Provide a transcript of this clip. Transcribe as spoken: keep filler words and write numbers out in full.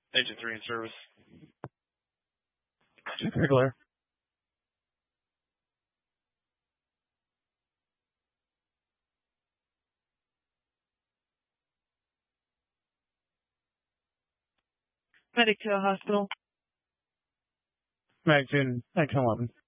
Agent three in service. Check regular. Medic to a hospital. Mag June, nineteen eleven.